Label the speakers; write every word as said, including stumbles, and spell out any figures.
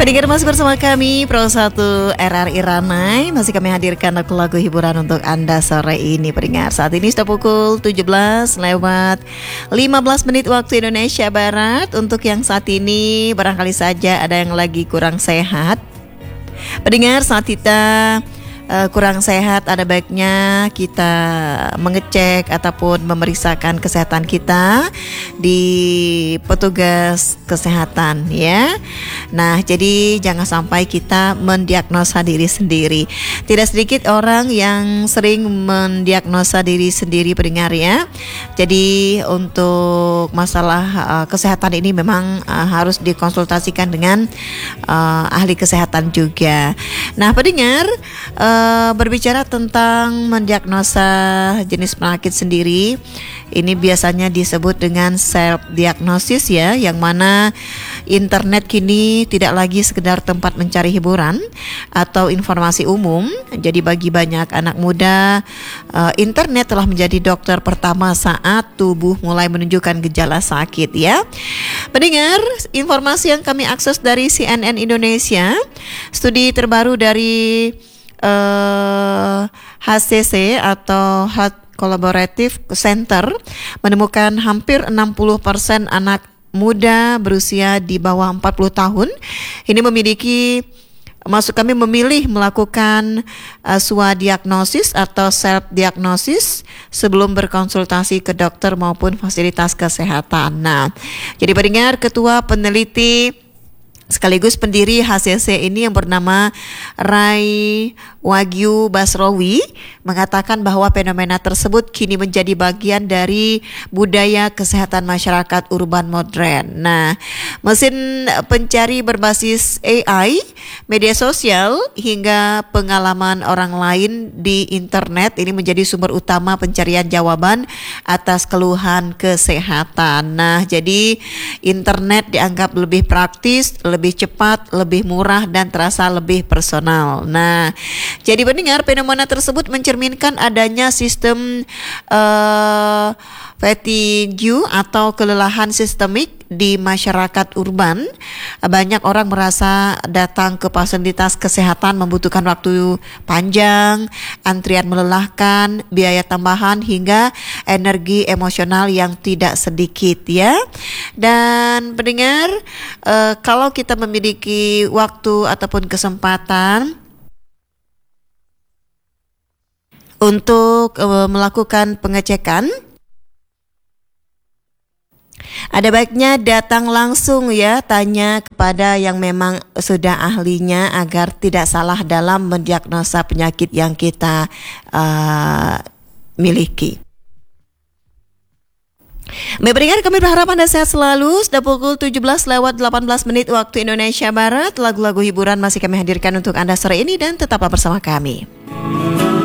Speaker 1: Pendengar masih bersama kami Pro satu R R I Ranai. Masih kami hadirkan lagu-lagu hiburan untuk Anda sore ini pendengar. Saat ini sudah pukul tujuh belas lewat lima belas menit waktu Indonesia Barat. Untuk yang saat ini barangkali saja ada yang lagi kurang sehat. Pendengar, saat kita Uh, kurang sehat, ada baiknya kita mengecek ataupun memeriksakan kesehatan kita di petugas kesehatan ya. Nah, jadi jangan sampai kita mendiagnosa diri sendiri. Tidak sedikit orang yang sering mendiagnosa diri sendiri pendengar ya. Jadi untuk masalah uh, kesehatan ini memang uh, harus dikonsultasikan dengan uh, ahli kesehatan juga. Nah, pendengar, uh, Uh, berbicara tentang mendiagnosa jenis penyakit sendiri, ini biasanya disebut dengan self diagnosis ya, yang mana internet kini tidak lagi sekedar tempat mencari hiburan atau informasi umum. Jadi bagi banyak anak muda, uh, internet telah menjadi dokter pertama saat tubuh mulai menunjukkan gejala sakit ya. Pendengar, informasi yang kami akses dari C N N Indonesia, studi terbaru dari Uh, H C C atau Health Collaborative Center menemukan hampir enam puluh persen anak muda berusia di bawah empat puluh tahun ini memiliki Maksud kami memilih melakukan uh, swadiagnosis atau self diagnosis sebelum berkonsultasi ke dokter maupun fasilitas kesehatan. Nah, jadi pendengar, ketua peneliti sekaligus pendiri H C C ini yang bernama Rai Wagyu Basrowi mengatakan bahwa fenomena tersebut kini menjadi bagian dari budaya kesehatan masyarakat urban modern. Nah, mesin pencari berbasis A I, media sosial hingga pengalaman orang lain di internet ini menjadi sumber utama pencarian jawaban atas keluhan kesehatan. Nah, jadi internet dianggap lebih praktis, lebih lebih cepat, lebih murah dan terasa lebih personal. Nah, jadi pendengar, fenomena tersebut mencerminkan adanya sistem uh, fatigue atau kelelahan sistemik di masyarakat urban. Banyak orang merasa datang ke fasilitas kesehatan membutuhkan waktu panjang, antrian melelahkan, biaya tambahan hingga energi emosional yang tidak sedikit ya. Dan pendengar, eh, kalau kita memiliki waktu ataupun kesempatan untuk eh, melakukan pengecekan, ada baiknya datang langsung ya, tanya kepada yang memang sudah ahlinya agar tidak salah dalam mendiagnosa penyakit yang kita uh, miliki. Baik pendengar, kami berharap Anda sehat selalu. Sudah pukul tujuh belas lewat delapan belas menit waktu Indonesia Barat. Lagu-lagu hiburan masih kami hadirkan untuk Anda sore ini dan tetaplah bersama kami.